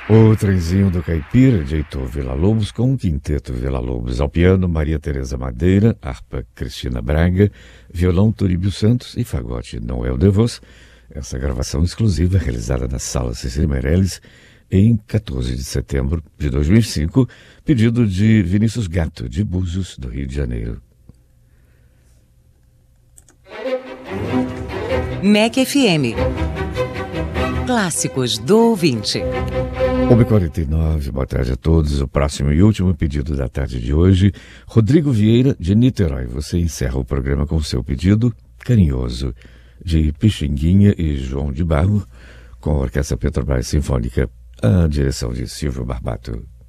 O Trenzinho do Caipira, de Heitor Villa-Lobos, com o Quinteto Villa-Lobos ao piano, Maria Tereza Madeira, harpa Cristina Braga, violão Turíbio Santos e fagote Noel DeVos. Essa gravação exclusiva realizada na Sala Cecília Meirelles em 14 de setembro de 2005, pedido de Vinícius Gato, de Búzios, do Rio de Janeiro. MEC FM. Clássicos do ouvinte. 1h49, boa tarde a todos. O próximo e último pedido da tarde de hoje, Rodrigo Vieira, de Niterói. Você encerra o programa com seu pedido carinhoso, de Pixinguinha e João de Barro, com a Orquestra Petrobras Sinfônica, a direção de Silvio Barbato.